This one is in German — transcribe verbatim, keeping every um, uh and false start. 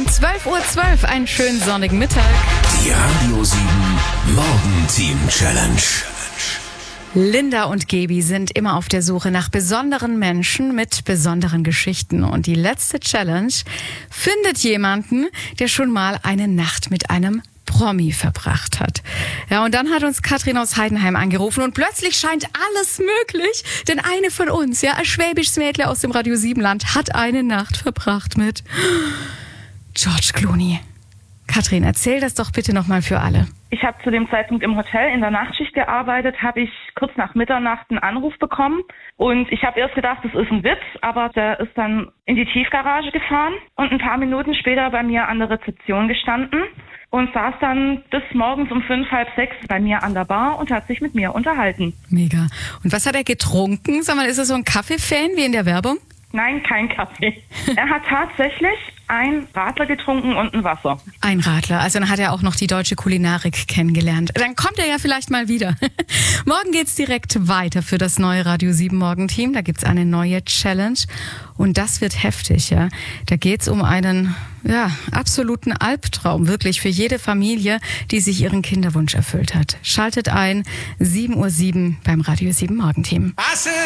zwölf Uhr zwölf, einen schönen sonnigen Mittag. Die Radio sieben Morgenteam Challenge. Linda und Gebi sind immer auf der Suche nach besonderen Menschen mit besonderen Geschichten. Und die letzte Challenge findet jemanden, der schon mal eine Nacht mit einem Promi verbracht hat. Ja, und dann hat uns Katrin aus Heidenheim angerufen und plötzlich scheint alles möglich, denn eine von uns, ja, ein schwäbisches Mädle aus dem Radio sieben Land, hat eine Nacht verbracht mit George Clooney. Katrin, erzähl das doch bitte nochmal für alle. Ich habe zu dem Zeitpunkt im Hotel in der Nachtschicht gearbeitet, habe ich kurz nach Mitternacht einen Anruf bekommen und ich habe erst gedacht, das ist ein Witz, aber der ist dann in die Tiefgarage gefahren und ein paar Minuten später bei mir an der Rezeption gestanden und saß dann bis morgens um fünf, halb sechs bei mir an der Bar und hat sich mit mir unterhalten. Mega. Und was hat er getrunken? Sag mal, ist er so ein Kaffee-Fan wie in der Werbung? Nein, kein Kaffee. Er hat tatsächlich ein Radler getrunken und ein Wasser. Ein Radler, also dann hat er auch noch die deutsche Kulinarik kennengelernt. Dann kommt er ja vielleicht mal wieder. Morgen geht's direkt weiter für das neue Radio sieben Morgenteam. Da gibt's eine neue Challenge und das wird heftig, ja. Da geht's um einen, ja, absoluten Albtraum, wirklich für jede Familie, die sich ihren Kinderwunsch erfüllt hat. Schaltet ein, sieben Uhr sieben beim Radio sieben Morgenteam.